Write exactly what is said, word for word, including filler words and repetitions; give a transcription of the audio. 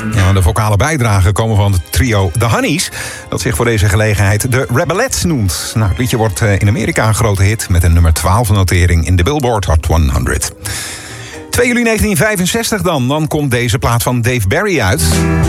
Ja, de vocale bijdragen komen van het trio The Honeys, dat zich voor deze gelegenheid de Rebelettes noemt. Nou, het liedje wordt in Amerika een grote hit met een nummer twaalf notering in de Billboard Hot honderd. twee juli negentien vijfenzestig dan, dan komt deze plaat van Dave Berry uit.